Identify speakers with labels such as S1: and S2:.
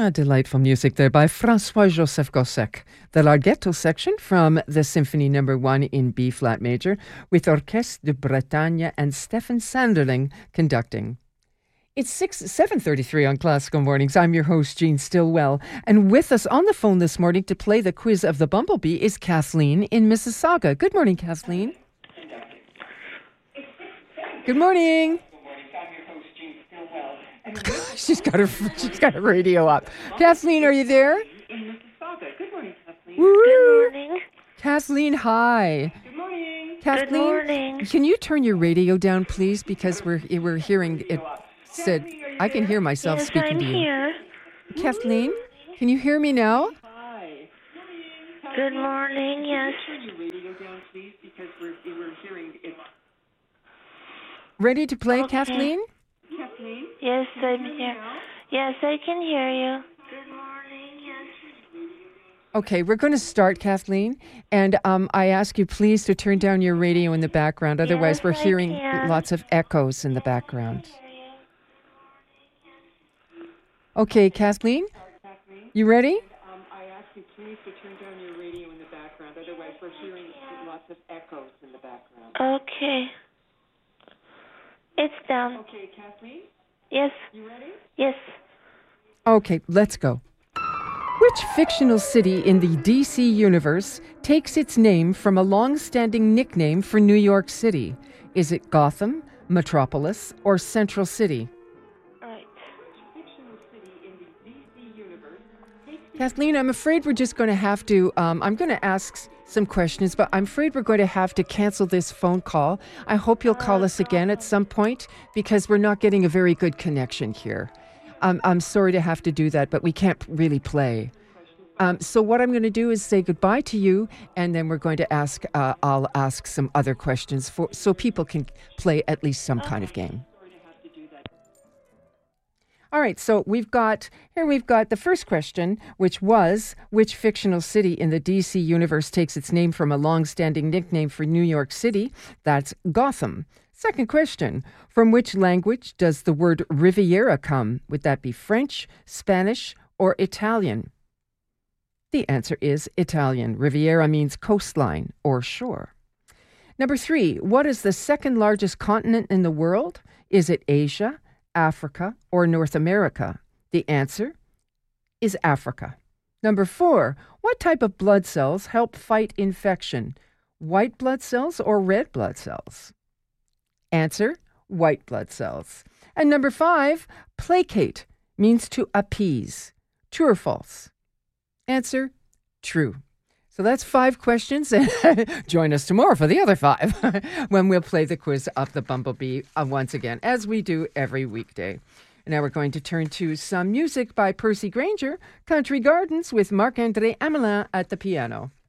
S1: Delightful music there by François-Joseph Gossec. The Larghetto section from the Symphony No. 1 in B-flat major with Orchestre de Bretagne and Stefan Sanderling conducting. It's 7:33 on Classical Mornings. I'm your host, Jean Stillwell. And with us on the phone this morning to play the quiz of the Bumblebee is Kathleen in Mississauga. Good morning, Kathleen. Good morning. She's got her radio up. Kathleen, are you there?
S2: In Mississauga. Good morning, Kathleen.
S1: Woo!
S3: Good morning.
S1: Kathleen, hi.
S2: Good morning.
S1: Kathleen,
S3: Good morning.
S1: can you turn your radio down, please? Because we're hearing it said. I can hear myself
S3: Yes,
S1: speaking
S3: I'm
S1: to you.
S3: here.
S1: Kathleen, can you hear me now?
S2: Hi.
S3: Good morning. Yes.
S2: Turn your radio down, please, because we're hearing it.
S1: Ready to play,
S3: Okay.
S1: Kathleen?
S2: Kathleen?
S3: Yes, I'm here. Yes, I can hear you. Good morning. Yes.
S1: Okay, we're going to start, Kathleen. And I ask you please to turn down your radio in the background. Otherwise,
S3: Yes,
S1: we're
S3: I
S1: hearing
S3: can.
S1: lots of echoes in the background. Okay, Kathleen, you ready?
S2: I ask you please to turn down your radio in the background. Otherwise, we're hearing lots of echoes in the background.
S3: Okay. It's down.
S2: Okay, Kathleen?
S3: Yes.
S2: You ready?
S3: Yes.
S1: Okay, let's go. Which fictional city in the DC universe takes its name from a long-standing nickname for New York City? Is it Gotham, Metropolis, or Central City?
S3: Right.
S2: Fictional city in the DC universe.
S1: Kathleen, I'm afraid we're just going to have to, I'm going to ask some questions, but I'm afraid we're going to have to cancel this phone call. I hope you'll call us again at some point because we're not getting a very good connection here. I'm sorry to have to do that, but we can't really play. So what I'm going to do is say goodbye to you, and then we're going to I'll ask some other questions so people can play at least some kind of game. All right, so we've got the first question, which was, which fictional city in the DC universe takes its name from a long-standing nickname for New York City? That's Gotham. Second question, from which language does the word Riviera come? Would that be French, Spanish, or Italian? The answer is Italian. Riviera means coastline or shore. Number 3, what is the second largest continent in the world? Is it Asia, Africa, or North America? The answer is Africa. Number 4, what type of blood cells help fight infection? White blood cells or red blood cells? Answer, white blood cells. And number 5, placate means to appease. True or false? Answer, true. So that's 5 questions. Join us tomorrow for the other 5 when we'll play the quiz of the Bumblebee once again, as we do every weekday. Now we're going to turn to some music by Percy Granger, Country Gardens with Marc-André Amelin at the piano.